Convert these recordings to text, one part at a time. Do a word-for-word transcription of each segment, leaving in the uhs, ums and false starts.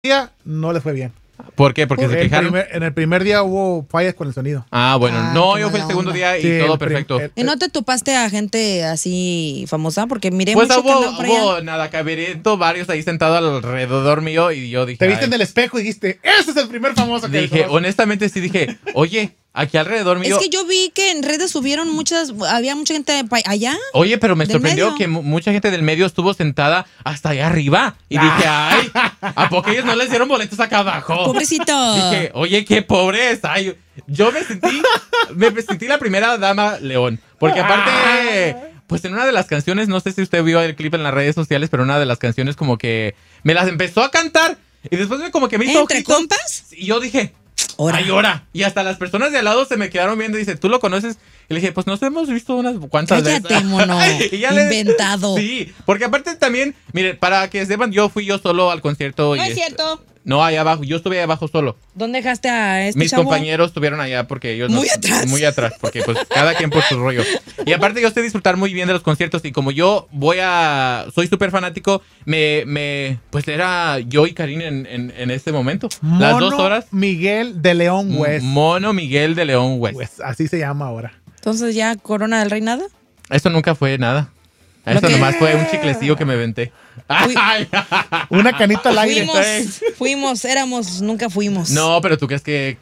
día no les fue bien. ¿Por qué? Porque Porque se quejaron. Primer, en el primer día hubo fallas con el sonido. Ah, bueno. Ah, no, qué yo fui el mala segundo onda. día y Sí, todo el prim- perfecto. el- ¿Y no te topaste a gente así famosa? Porque miré Pues mucho que hubo, andaban por allá. hubo nada, caberito, varios ahí sentados alrededor mío y yo dije... Te viste ay, en el espejo y dijiste, ese es el primer famoso que Dije, conozco". honestamente sí dije, oye, aquí alrededor mío... Es que yo vi que en redes subieron muchas, había mucha gente pa- allá. Oye, pero me ¿Del sorprendió medio? que mu- mucha gente del medio estuvo sentada hasta allá arriba. Y dije, ay, ¿a poco ellos no les dieron boletos acá abajo? Pobrecito. Dije, oye, qué pobres. Ay, yo me sentí, me sentí la primera dama león. Porque aparte, pues en una de las canciones, no sé si usted vio el clip en las redes sociales, pero una de las canciones como que me las empezó a cantar. Y después me como que me hizo ¿Entre ojitos. compas? Y yo dije, Ora. ay, ora. Y hasta las personas de al lado se me quedaron viendo y dice, ¿tú lo conoces? Y le dije, pues nos hemos visto unas cuantas veces. Cállate, mono. Y ya le- Inventado. Sí, porque aparte también, mire, para que sepan, yo fui yo solo al concierto. No y es este- cierto. No, allá abajo, yo estuve allá abajo solo. ¿Dónde dejaste a este Mis chavo? compañeros estuvieron allá porque ellos... Muy no- atrás. Muy atrás, porque pues cada quien por su rollo. Y aparte yo sé disfrutar muy bien de los conciertos y como yo voy a... Soy súper fanático, me, me... Pues era yo y Karina en, en, en este momento. Las Mono dos horas. Miguel de León West. Mono Miguel de León West. West, así se llama ahora. Entonces ya Corona del Reinado. Eso nunca fue nada. ¿Lo Eso qué? nomás fue un chiclecillo que me venté. Uy. Ay. Una canita al aire. Fuimos, fuimos, éramos, nunca fuimos. No, pero tú crees que...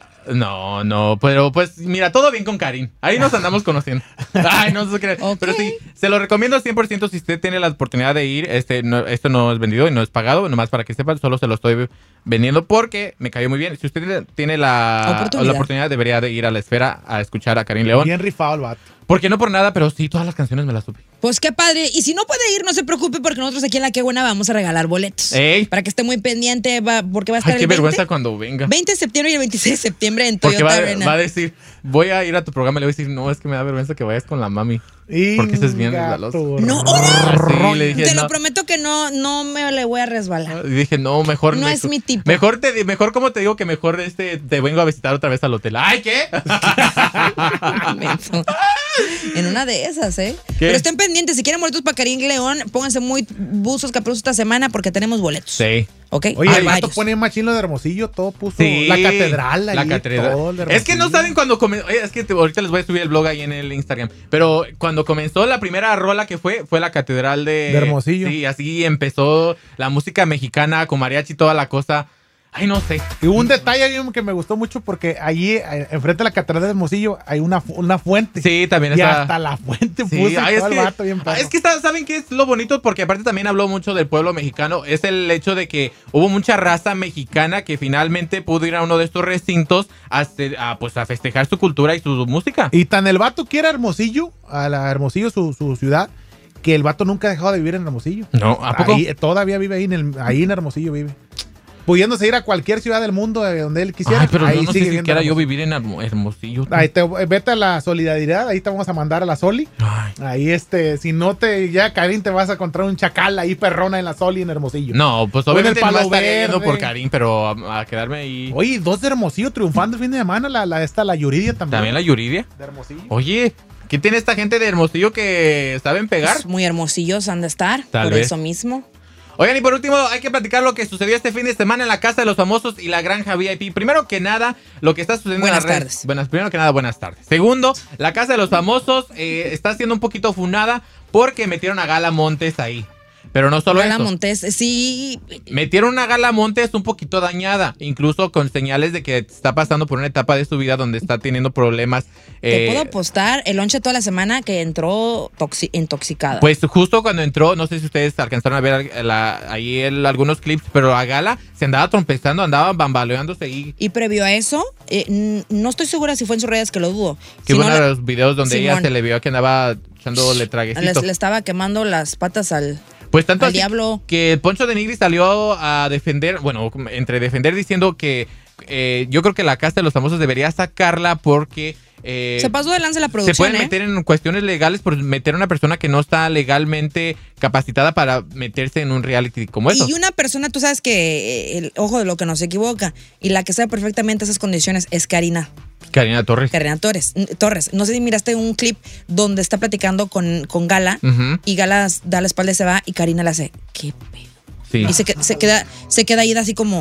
No, no, pero pues mira, todo bien con Karin. Ahí nos andamos conociendo. Ay, no se cree. Ok. Pero sí, se lo recomiendo cien por ciento si usted tiene la oportunidad de ir. Este, no, esto no es vendido y no es pagado, nomás para que sepan, solo se lo estoy vendiendo porque me cayó muy bien. Si usted tiene la Oportunidad. la oportunidad, debería de ir a la esfera a escuchar a Karin León. Bien rifado el vato. Porque no por nada, pero sí, todas las canciones me las supe. Pues qué padre. Y si no puede ir, no se preocupe porque nosotros aquí en La Qué Buena vamos a regalar boletos. Ey. Para que esté muy pendiente, va, porque va a estar Ay, qué el veinte, vergüenza cuando venga. veinte de septiembre y el veintiséis de septiembre en Porque Toyota va, Arena. va a decir, voy a ir a tu programa y le voy a decir, no, es que me da vergüenza que vayas con la mami. Porque ese es bien Inga resbaloso. tu No, ahora. Sí, le dije, Te no. lo prometo que no, no me le voy a resbalar. Y dije, no, mejor... No me- es mi tipo. Mejor, te, mejor como te digo que mejor este te vengo a visitar otra vez al hotel. ¡Ay, qué! Menso. En una de esas, ¿eh? ¿Qué? Pero estén pendientes, si quieren boletos para Karin León, pónganse muy buzos caperusos esta semana porque tenemos boletos. Sí. ¿Ok? Oye, Hay el vato varios. pone machín lo de Hermosillo, todo puso Sí. la catedral ahí, La catedral. todo el de Es que no Hermosillo. saben cuando comenzó. Es que te- ahorita les voy a subir el blog ahí en el Instagram. Pero cuando comenzó la primera rola que fue, fue la catedral de, De Hermosillo. Sí, así empezó la música mexicana con mariachi y toda la cosa. Ay, no sé. Y hubo un detalle ahí que me gustó mucho porque allí, eh, enfrente de la catedral de Hermosillo, hay una, fu- una fuente. Sí, también Y está. hasta la fuente Sí, puso y ay, es todo el que, vato bien perro. es que está- ¿saben qué es lo bonito? Porque aparte también habló mucho del pueblo mexicano. Es el hecho de que hubo mucha raza mexicana que finalmente pudo ir a uno de estos recintos a, este- a, pues, a festejar su cultura y su música. Y tan el vato quiere Hermosillo, a la Hermosillo, su, su ciudad, que el vato nunca ha dejado de vivir en Hermosillo. No, ¿a poco? Ahí, todavía vive ahí en, el, ahí en Hermosillo, vive. Pudiéndose ir a cualquier ciudad del mundo de donde él quisiera. Ay, pero ahí yo no sé sigue si viviendo quiera en yo Hermosillo. vivir en Hermo- Hermosillo. Ahí te, vete a la solidaridad, ahí te vamos a mandar a la Soli. Ay. Ahí este, si no te, ya Karin te vas a encontrar un chacal ahí perrona en la Soli en Hermosillo. No, pues O en el obviamente no Palo estaría yendo Verde. por Karim, pero a, a quedarme ahí. Oye, dos de Hermosillo triunfando el fin de semana, la, la esta, la Yuridia también. También la Yuridia. De Hermosillo. Oye, ¿qué tiene esta gente de Hermosillo que saben pegar? Pues muy hermosillos han de estar, Tal por vez. eso mismo. Oigan, y por último, hay que platicar lo que sucedió este fin de semana en la Casa de los Famosos y la Granja V I P. Primero que nada, lo que está sucediendo Buenas en las redes. tardes. Buenas, primero que nada, buenas tardes. Segundo, la Casa de los Famosos eh, está siendo un poquito funada porque metieron a Gala Montes ahí. Pero no solo Gala eso. Montes, sí. Metieron una Gala Montes un poquito dañada, incluso con señales de que está pasando por una etapa de su vida donde está teniendo problemas. Te eh, puedo apostar el lonche toda la semana que entró toxi- intoxicada. Pues justo cuando entró, no sé si ustedes alcanzaron a ver la- ahí el- algunos clips, pero a Gala se andaba trompezando, andaba bambaleándose ahí. Y previo a eso, eh, n- no estoy segura si fue en sus redes que lo dudo. Que Si hubo no, uno de le- los videos donde ella Simón. se le vio que andaba echándole traguecito. les- le estaba quemando las patas al, Pues tanto al así diablo. que Poncho de Nigris salió a defender, bueno, entre defender diciendo que eh, yo creo que la Casa de los Famosos debería sacarla porque... eh, Se pasó de lanza la se producción, pueden ¿eh? meter en cuestiones legales por meter a una persona que no está legalmente capacitada para meterse en un reality como eso. Y una persona, tú sabes que eh, el ojo de lo que nos equivoca y la que sabe perfectamente esas condiciones es Karina. Karina Torres. Karina Torres. Torres. No sé si miraste un clip donde está platicando con, con Gala Ujú. y Gala da la espalda y se va y Karina le hace, ¿qué pedo? Sí. Y se, que- se queda se queda Ida así como,